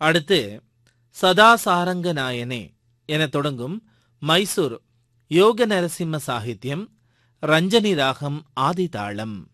அடுத்து சதாசாரங்க நாயனே என தொடங்கும் மைசூர் யோக நரசிம்ம சாகித்யம், ரஞ்சனி ராகம், ஆதிதாளம்.